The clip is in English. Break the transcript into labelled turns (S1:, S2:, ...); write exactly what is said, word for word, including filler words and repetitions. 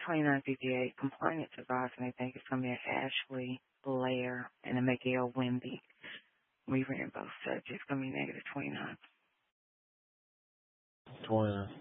S1: twenty-nine fifty-eight. Compliance advice, and they think it's going to be an Ashley Blair and a Miguel Wimby. We ran both subjects. It's going to be negative twenty-nine.
S2: twenty.